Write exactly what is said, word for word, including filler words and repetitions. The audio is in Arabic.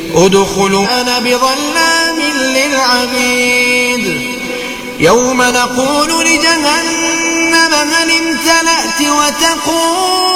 ادخلوا أنا بظلام للعبيد يوم نقول لجهنم هل امتلأت وتقول